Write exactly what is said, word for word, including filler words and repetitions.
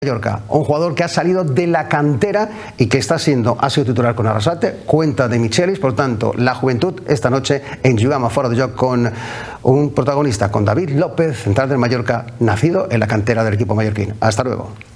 Mallorca, un jugador que ha salido de la cantera y que está siendo, ha sido titular con Arrasate, cuenta de Michelis, por tanto, la juventud esta noche en Juguem a Fora de Joc con un protagonista, con David López, central del Mallorca, nacido en la cantera del equipo mallorquín. Hasta luego.